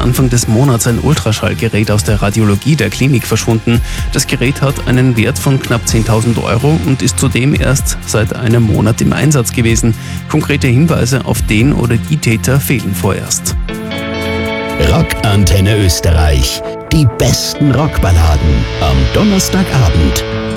Anfang des Monats ein Ultraschallgerät aus der Radiologie der Klinik verschwunden. Das Gerät hat einen Wert von knapp 10.000 € und ist zudem erst seit einem Monat im Einsatz gewesen. Konkrete Hinweise auf den oder die Täter fehlen vorerst. Rockantenne Österreich. Die besten Rockballaden am Donnerstagabend.